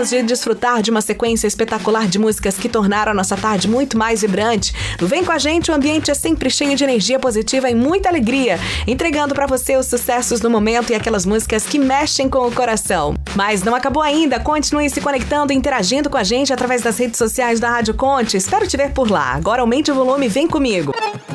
Acabamos de desfrutar de uma sequência espetacular de músicas que tornaram a nossa tarde muito mais vibrante. No Vem Com a Gente, o ambiente é sempre cheio de energia positiva e muita alegria, entregando pra você os sucessos do momento e aquelas músicas que mexem com o coração. Mas não acabou ainda, continue se conectando e interagindo com a gente através das redes sociais da Rádio Conte. Espero te ver por lá. Agora aumente o volume e vem comigo.